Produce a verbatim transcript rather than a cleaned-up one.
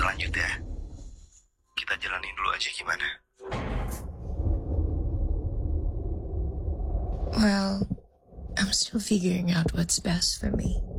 terlanjut ya. Kita jalanin dulu aja gimana? Well, I'm still figuring out what's best for me.